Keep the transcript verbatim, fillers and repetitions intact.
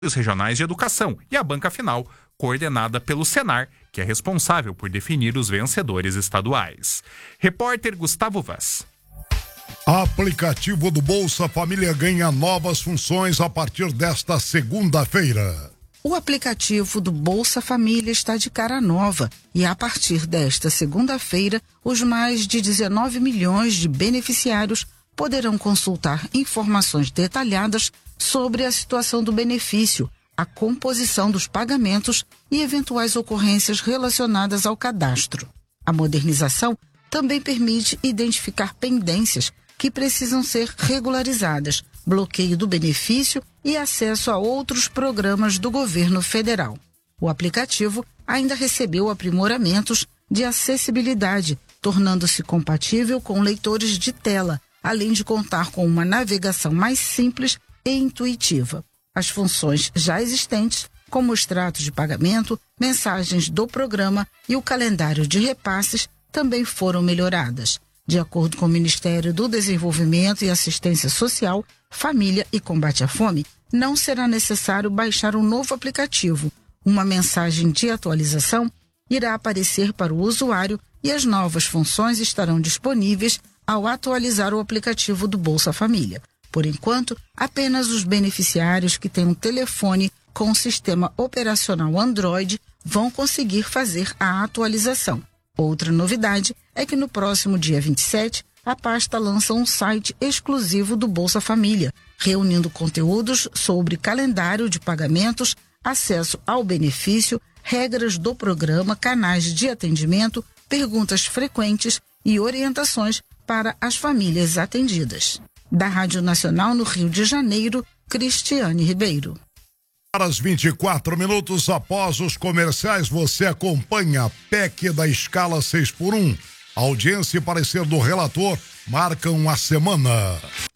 Os regionais de educação e a banca final, coordenada pelo Senar, que é responsável por definir os vencedores estaduais. Repórter Gustavo Vaz. Aplicativo do Bolsa Família ganha novas funções a partir desta segunda-feira. O aplicativo do Bolsa Família está de cara nova e a partir desta segunda-feira, os mais de dezenove milhões de beneficiários poderão consultar informações detalhadas sobre a situação do benefício, a composição dos pagamentos e eventuais ocorrências relacionadas ao cadastro. A modernização também permite identificar pendências que precisam ser regularizadas, bloqueio do benefício e acesso a outros programas do governo federal. O aplicativo ainda recebeu aprimoramentos de acessibilidade, tornando-se compatível com leitores de tela, além de contar com uma navegação mais simples e intuitiva. As funções já existentes, como o extrato de pagamento, mensagens do programa e o calendário de repasses, também foram melhoradas. De acordo com o Ministério do Desenvolvimento e Assistência Social, Família e Combate à Fome, não será necessário baixar um novo aplicativo. Uma mensagem de atualização irá aparecer para o usuário e as novas funções estarão disponíveis ao atualizar o aplicativo do Bolsa Família. Por enquanto, apenas os beneficiários que têm um telefone com sistema operacional Android vão conseguir fazer a atualização. Outra novidade é que no próximo dia vinte e sete, a pasta lança um site exclusivo do Bolsa Família, reunindo conteúdos sobre calendário de pagamentos, acesso ao benefício, regras do programa, canais de atendimento, perguntas frequentes e orientações para as famílias atendidas. Da Rádio Nacional no Rio de Janeiro, Cristiane Ribeiro. Horas vinte e quatro minutos após os comerciais, você acompanha a P E C da escala seis por um. Audiência e parecer do relator marcam a semana.